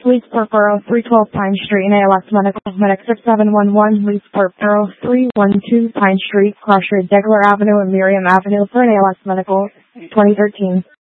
Leesport Borough, 312 Pine Street, and ALS Medical, Medic 6711, Leesport Borough, 312 Pine Street, cross Degler Avenue and Miriam Avenue for an ALS Medical, 2013.